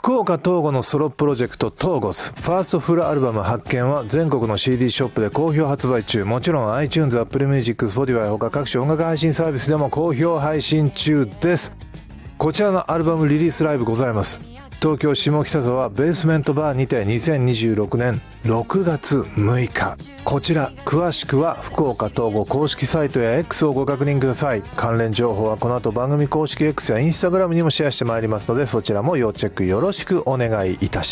福岡東郷のソロプロジェクト東郷スファーストフルアルバム発見は全国の CD ショップで好評発売中。もちろん iTunes、Apple Music、Spotify 他各種音楽配信サービスでも好評配信中です。こちらのアルバムリリースライブございます。東京下北沢ベースメントバーにて2026年6月6日。こちら詳しくは福岡東郷公式サイトや X をご確認ください。関連情報はこの後番組公式 X や Instagram にもシェアしてまいりますので、そちらも要チェックよろしくお願いいたします。